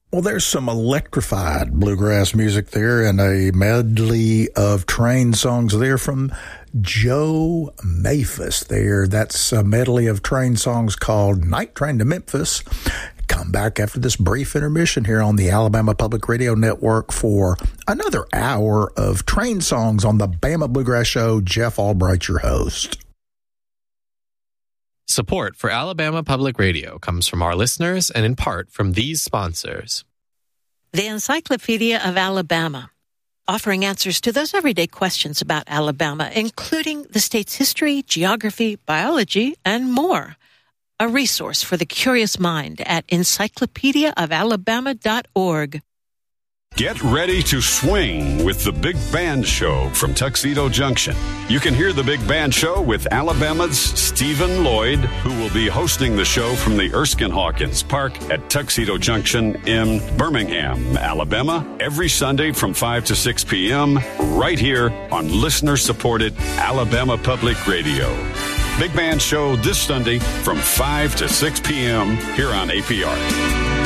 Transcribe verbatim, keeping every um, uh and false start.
Well, there's some electrified bluegrass music there and a medley of train songs there from Joe Maphis there. That's a medley of train songs called Night Train to Memphis. Come back after this brief intermission here on the Alabama Public Radio Network for another hour of train songs on the Bama Bluegrass Show. Jeff Albright, your host. Support for Alabama Public Radio comes from our listeners and in part from these sponsors. The Encyclopedia of Alabama, offering answers to those everyday questions about Alabama, including the state's history, geography, biology, and more. A resource for the curious mind at encyclopedia of alabama dot org. Get ready to swing with the Big Band Show from Tuxedo Junction. You can hear the Big Band Show with Alabama's Stephen Lloyd, who will be hosting the show from the Erskine Hawkins Park at Tuxedo Junction in Birmingham, Alabama, every Sunday from five to six p.m. right here on listener-supported Alabama Public Radio. Big Band Show this Sunday from five to six p.m. here on A P R.